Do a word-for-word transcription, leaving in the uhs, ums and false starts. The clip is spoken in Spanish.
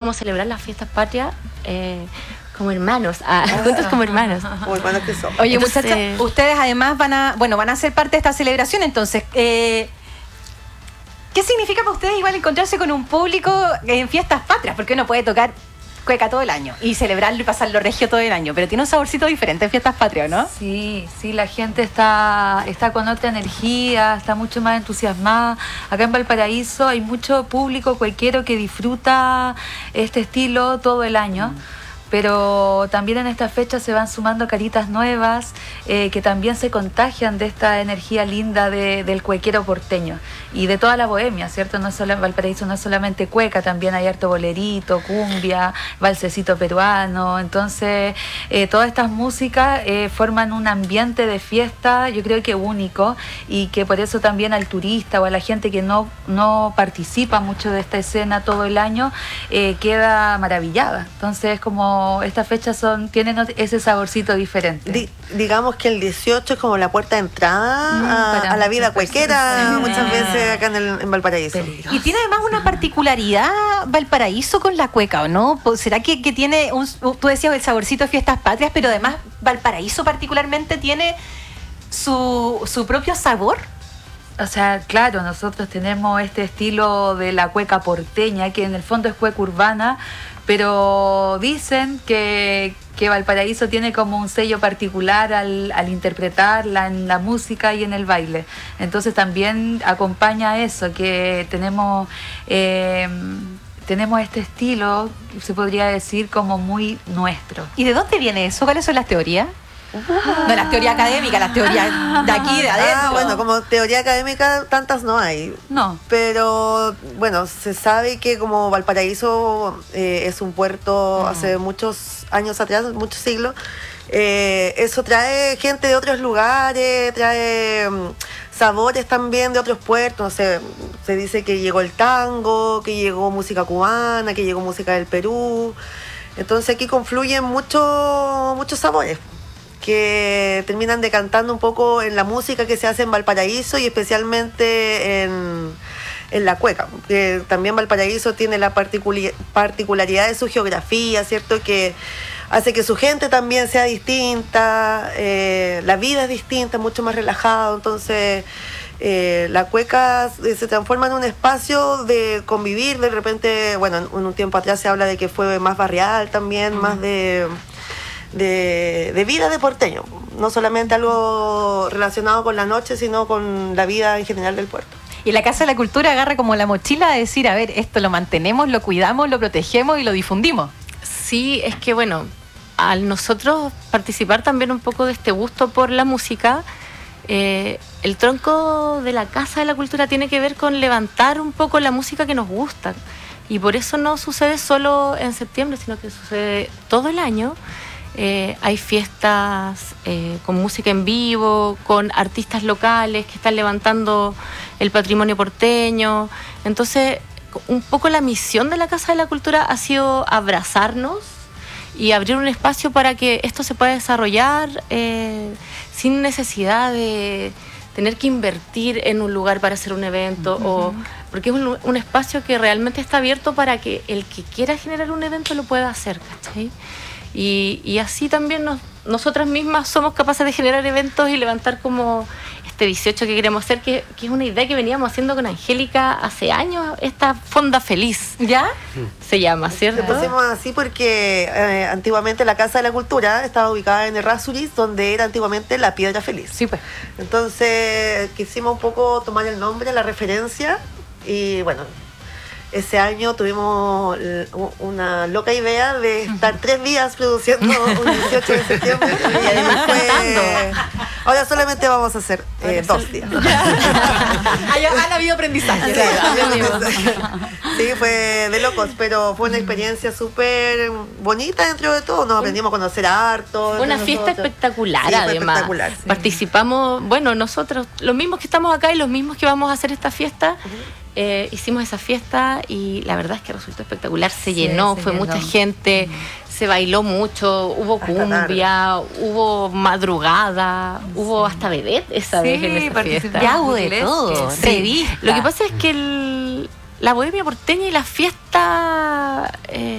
como celebrar las fiestas patrias eh, como hermanos, ah, juntos como hermanos. Como hermanos que son. Oye, Entonces, muchachos, ustedes además van a, bueno, van a ser parte de esta celebración, entonces, eh, ¿qué significa para ustedes igual encontrarse con un público en fiestas patrias? Porque uno puede tocar cueca todo el año y celebrarlo y pasarlo regio todo el año, pero tiene un saborcito diferente en fiestas patrias, ¿no? Sí, sí, la gente está, está con otra energía, está mucho más entusiasmada. Acá en Valparaíso hay mucho público cuequero que disfruta este estilo todo el año. Mm. Pero también en esta fecha se van sumando caritas nuevas eh, que también se contagian de esta energía linda de, del cuequero porteño y de toda la bohemia, ¿cierto? No solo en Valparaíso no es solamente cueca, también hay harto bolerito, cumbia, valsecito peruano. Entonces, eh, todas estas músicas eh, forman un ambiente de fiesta, yo creo que único, y que por eso también al turista o a la gente que no, no participa mucho de esta escena todo el año eh, queda maravillada. Entonces, es como estas fechas son tienen ese saborcito diferente. Di, digamos que el dieciocho es como la puerta de entrada mm, a, a la vida cuequera, sí, muchas veces acá en, el, en Valparaíso. Peligroso. Y tiene además una particularidad Valparaíso con la cueca, ¿o no? ¿Será que, que tiene, un, tú decías el saborcito de fiestas patrias, pero además Valparaíso particularmente tiene su, su propio sabor? O sea, claro, nosotros tenemos este estilo de la cueca porteña, que en el fondo es cueca urbana, pero dicen que, que Valparaíso tiene como un sello particular al, al interpretarla en la música y en el baile. Entonces también acompaña eso, que tenemos, eh, tenemos este estilo, se podría decir, como muy nuestro. ¿Y de dónde viene eso? ¿Cuáles son las teorías? Ah. No las teorías académicas, las teorías de aquí, de adentro. Ah, bueno, como teoría académica tantas no hay. No. Pero, bueno, se sabe que como Valparaíso eh, es un puerto mm. hace muchos años atrás, muchos siglos, eh, eso trae gente de otros lugares, trae um, sabores también de otros puertos. No sé, se dice que llegó el tango, que llegó música cubana, que llegó música del Perú. Entonces aquí confluyen muchos muchos sabores que terminan decantando un poco en la música que se hace en Valparaíso y especialmente en, en la cueca. Que también Valparaíso tiene la particuli- particularidad de su geografía, ¿cierto? Que hace que su gente también sea distinta, eh, la vida es distinta, mucho más relajado. Entonces, eh, la cueca se transforma en un espacio de convivir. De repente, bueno, en un tiempo atrás se habla de que fue más barrial también, mm. más de... De, de vida de porteño, no solamente algo relacionado con la noche, sino con la vida en general del puerto. Y la Casa de la Cultura agarra como la mochila de decir, a ver, esto lo mantenemos, lo cuidamos, lo protegemos y lo difundimos. Sí, es que bueno, al nosotros participar también un poco de este gusto por la música, eh, el tronco de la Casa de la Cultura tiene que ver con levantar un poco la música que nos gusta. Y por eso no sucede solo en septiembre, sino que sucede todo el año. Eh, hay fiestas eh, con música en vivo, con artistas locales que están levantando el patrimonio porteño. Entonces, un poco la misión de la Casa de la Cultura ha sido abrazarnos y abrir un espacio para que esto se pueda desarrollar eh, sin necesidad de tener que invertir en un lugar para hacer un evento, uh-huh. o porque es un, un espacio que realmente está abierto para que el que quiera generar un evento lo pueda hacer, ¿cachai? Y, y así también nos, nosotras mismas somos capaces de generar eventos y levantar como este dieciocho que queremos hacer, que, que es una idea que veníamos haciendo con Angélica hace años, esta Fonda Feliz. ¿Ya? Se llama, ¿cierto? Lo pusimos así porque eh, antiguamente la Casa de la Cultura estaba ubicada en Errázuriz, donde era antiguamente la Piedra Feliz. Sí, pues. Entonces quisimos un poco tomar el nombre, la referencia, y bueno... Ese año tuvimos una loca idea de estar tres días produciendo un dieciocho de septiembre y además fue... Ahora solamente vamos a hacer eh, dos días. Han habido aprendizaje. Sí, sí, fue de locos, pero fue una experiencia súper bonita dentro de todo. Nos aprendimos a conocer harto. Fue una fiesta nosotros. espectacular, sí, además. Espectacular, sí. Participamos, bueno, nosotros, los mismos que estamos acá y los mismos que vamos a hacer esta fiesta, uh-huh. Eh, hicimos esa fiesta y la verdad es que resultó espectacular, se sí, llenó, se fue llenó. Mucha gente, mm. se bailó mucho, hubo cumbia, hubo madrugada, sí. hubo hasta vedette esa sí, vez en esa fiesta. Ya hubo de todo, sí. Lo que pasa es que el, la bohemia porteña y la fiesta... Eh,